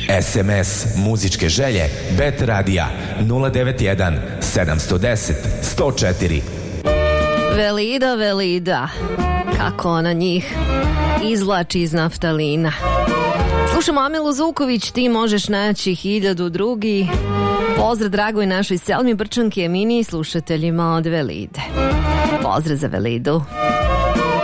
SMS muzičke želje Bet Radija 091 710 104. Velida, Velida, kako ona njih izvlači iz naftalina. Slušamo Amilu Zuković, ti možeš naći 1000 drugi. Pozdrav dragoj našoj Selmi Brčanki Emini i slušateljima od Velide. Pozdrav za Velidu.